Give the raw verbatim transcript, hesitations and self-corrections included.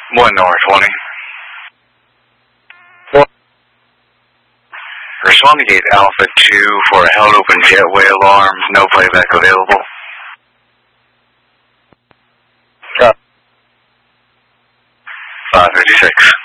One North twenty. One. Respond to gate Alpha two for a held open jetway alarms, no playback available. Copy. five fifty-six.